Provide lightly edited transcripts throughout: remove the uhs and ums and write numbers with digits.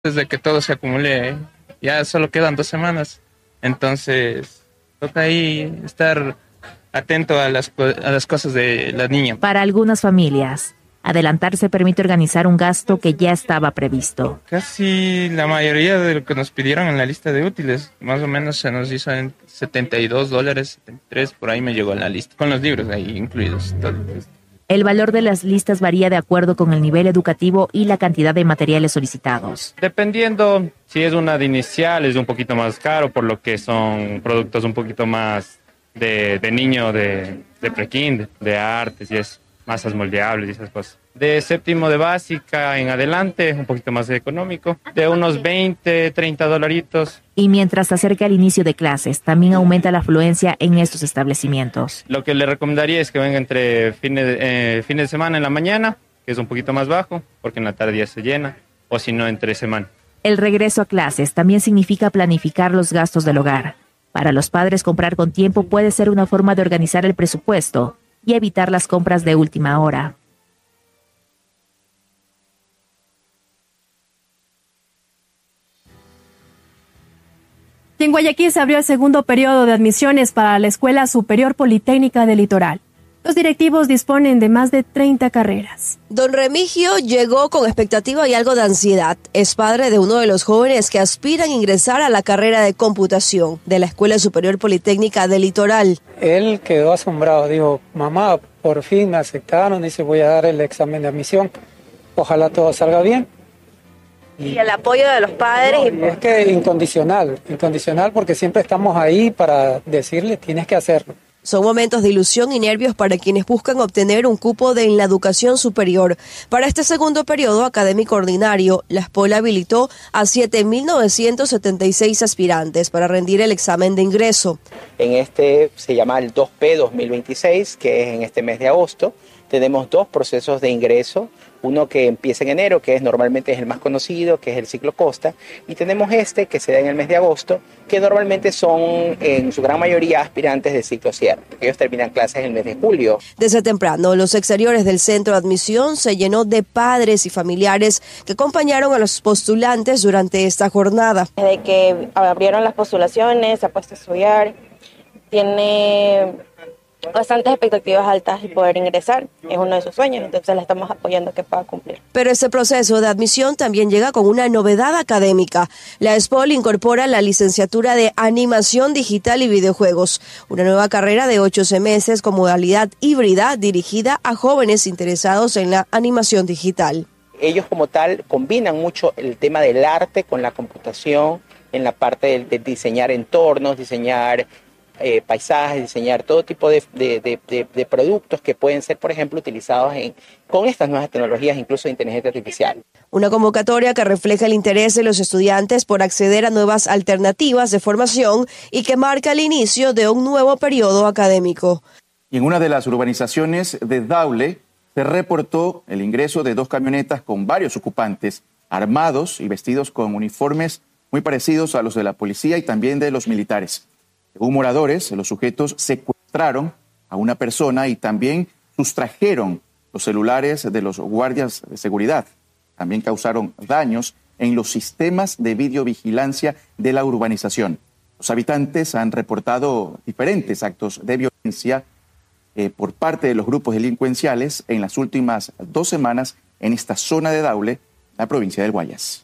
Desde que todo se acumule, ya solo quedan 2 semanas. Entonces, toca ahí estar atento a las cosas de la niña. Para algunas familias, adelantarse permite organizar un gasto que ya estaba previsto. Casi la mayoría de lo que nos pidieron en la lista de útiles, más o menos se nos hizo en $72, 73, por ahí me llegó en la lista, con los libros ahí incluidos. Todo. El valor de las listas varía de acuerdo con el nivel educativo y la cantidad de materiales solicitados. Dependiendo, si es una de inicial es un poquito más caro, por lo que son productos un poquito más de niño, de prekind, de artes y eso, masas moldeables y esas cosas. De séptimo de básica en adelante, un poquito más económico, de unos 20, 30 dolaritos. Y mientras se acerca el inicio de clases, también aumenta la afluencia en estos establecimientos. Lo que le recomendaría es que venga entre fines de semana en la mañana, que es un poquito más bajo, porque en la tarde ya se llena, o si no, entre semana. El regreso a clases también significa planificar los gastos del hogar. Para los padres, comprar con tiempo puede ser una forma de organizar el presupuesto y evitar las compras de última hora. En Guayaquil se abrió el segundo periodo de admisiones para la Escuela Superior Politécnica del Litoral. Los directivos disponen de más de 30 carreras. Don Remigio llegó con expectativa y algo de ansiedad. Es padre de uno de los jóvenes que aspiran a ingresar a la carrera de computación de la Escuela Superior Politécnica del Litoral. Él quedó asombrado, dijo, mamá, por fin me aceptaron, dice, voy a dar el examen de admisión. Ojalá todo salga bien. Y el apoyo de los padres. No, es que incondicional porque siempre estamos ahí para decirle, tienes que hacerlo. Son momentos de ilusión y nervios para quienes buscan obtener un cupo en la educación superior. Para este segundo periodo académico ordinario, la SPOL habilitó a 7.976 aspirantes para rendir el examen de ingreso. En este se llama el 2P 2026, que es en este mes de agosto. Tenemos dos procesos de ingreso, uno que empieza en enero, que normalmente es el más conocido, que es el ciclo Costa, y tenemos este que se da en el mes de agosto, que normalmente son en su gran mayoría aspirantes de ciclo cierre. Ellos terminan clases en el mes de julio. Desde temprano, los exteriores del centro de admisión se llenó de padres y familiares que acompañaron a los postulantes durante esta jornada. Desde que abrieron las postulaciones, se ha puesto a estudiar, tiene bastantes expectativas altas de poder ingresar, es uno de sus sueños, entonces la estamos apoyando que pueda cumplir. Pero este proceso de admisión también llega con una novedad académica. La SPOL incorpora la licenciatura de Animación Digital y Videojuegos, una nueva carrera de 8 semestres con modalidad híbrida dirigida a jóvenes interesados en la animación digital. Ellos como tal combinan mucho el tema del arte con la computación, en la parte de diseñar entornos, diseñar paisajes, diseñar todo tipo de productos que pueden ser, por ejemplo, utilizados con estas nuevas tecnologías, incluso de inteligencia artificial. Una convocatoria que refleja el interés de los estudiantes por acceder a nuevas alternativas de formación y que marca el inicio de un nuevo periodo académico. Y en una de las urbanizaciones de Daule se reportó el ingreso de 2 camionetas con varios ocupantes armados y vestidos con uniformes muy parecidos a los de la policía y también de los militares. Según moradores, los sujetos secuestraron a una persona y también sustrajeron los celulares de los guardias de seguridad. También causaron daños en los sistemas de videovigilancia de la urbanización. Los habitantes han reportado diferentes actos de violencia por parte de los grupos delincuenciales en las últimas 2 semanas en esta zona de Daule, la provincia del Guayas.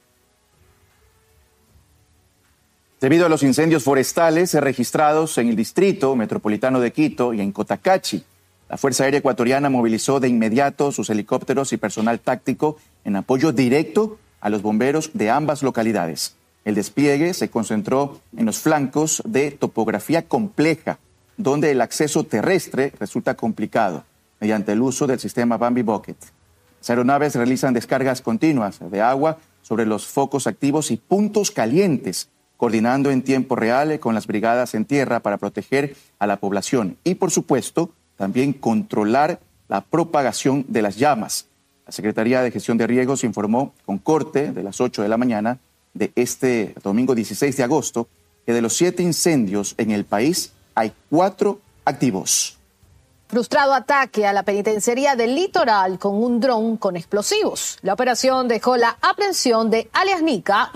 Debido a los incendios forestales registrados en el distrito metropolitano de Quito y en Cotacachi, la Fuerza Aérea Ecuatoriana movilizó de inmediato sus helicópteros y personal táctico en apoyo directo a los bomberos de ambas localidades. El despliegue se concentró en los flancos de topografía compleja, donde el acceso terrestre resulta complicado mediante el uso del sistema Bambi Bucket. Las aeronaves realizan descargas continuas de agua sobre los focos activos y puntos calientes, coordinando en tiempo real con las brigadas en tierra para proteger a la población y, por supuesto, también controlar la propagación de las llamas. La Secretaría de Gestión de Riesgos informó con corte de las 8 de la mañana de este domingo 16 de agosto que de los 7 incendios en el país hay 4 activos. Frustrado ataque a la penitenciaría del Litoral con un dron con explosivos. La operación dejó la aprehensión de alias Nica